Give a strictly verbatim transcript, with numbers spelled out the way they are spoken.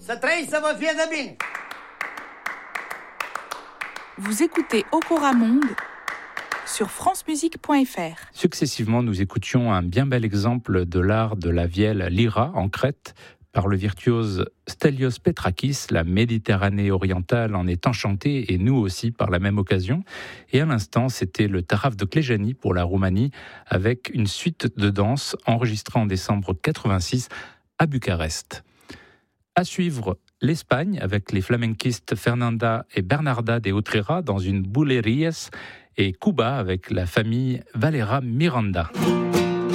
Să trăiți, să vă fie de bine! Vous écoutez Okora Monde sur francemusique point f r. Successivement, nous écoutions un bien bel exemple de l'art de la vielle lyra en Crète par le virtuose Stelios Petrakis. La Méditerranée orientale en est enchantée et nous aussi par la même occasion. Et à l'instant, c'était le Taraf de Klejani pour la Roumanie avec une suite de danse enregistrée en décembre quatre-vingt-six à Bucarest. À suivre l'Espagne avec les flamenquistes Fernanda et Bernarda de Utrera dans une Bulerías et Cuba avec la famille Valera Miranda.